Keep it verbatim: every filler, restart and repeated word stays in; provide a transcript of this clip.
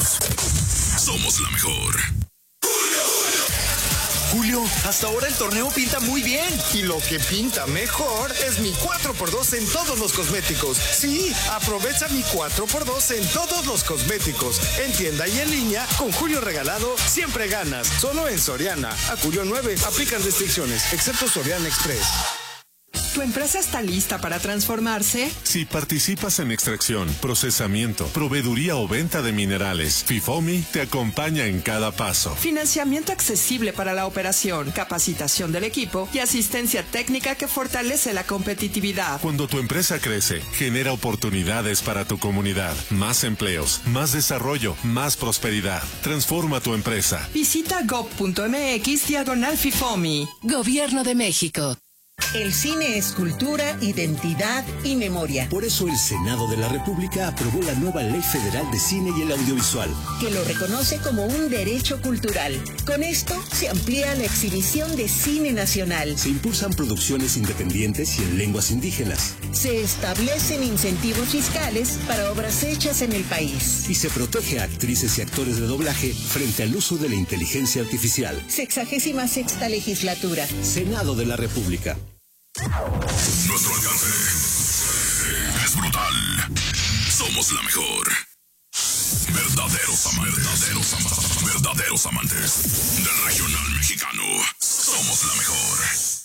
Somos la mejor. Julio, hasta ahora el torneo pinta muy bien. Y lo que pinta mejor es mi cuatro por dos en todos los cosméticos. Sí, aprovecha mi cuatro por dos en todos los cosméticos. En tienda y en línea, con Julio regalado, siempre ganas. Solo en Soriana. A Julio nueve, aplican restricciones, excepto Soriana Express. ¿Tu empresa está lista para transformarse? Si participas en extracción, procesamiento, proveeduría o venta de minerales, FIFOMI te acompaña en cada paso. Financiamiento accesible para la operación, capacitación del equipo y asistencia técnica que fortalece la competitividad. Cuando tu empresa crece, genera oportunidades para tu comunidad, más empleos, más desarrollo, más prosperidad. Transforma tu empresa. Visita gob.mx diagonal FIFOMI. Gobierno de México. El cine es cultura, identidad y memoria. Por eso el Senado de la República aprobó la nueva Ley Federal de Cine y el Audiovisual, que lo reconoce como un derecho cultural. Con esto se amplía la exhibición de cine nacional. Se impulsan producciones independientes y en lenguas indígenas. Se establecen incentivos fiscales para obras hechas en el país. Y se protege a actrices y actores de doblaje frente al uso de la inteligencia artificial. Sexagésima sexta legislatura. Senado de la República. Nuestro alcance es brutal. Somos la mejor. Verdaderos amantes, verdaderos amantes, verdaderos amantes del regional mexicano. Somos la mejor.